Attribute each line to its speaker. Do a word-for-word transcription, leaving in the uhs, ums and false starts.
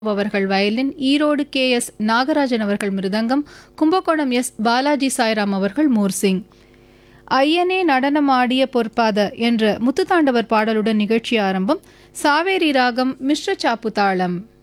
Speaker 1: அவர்கள் violin, Erode K S Nagarajan அவர்கள் மிருதங்கம், Kumbakonam S Balaji Sairam அவர்கள் மோர்சிங். ஐயனே நடனமாடிய பொற்பாத என்ற முத்துத்தாண்டவர் பாடலுடன் நிகழ்ச்சி ஆரம்பம். சாவேரி ராகம் மிஸ்ர சாப்பு தாளம்.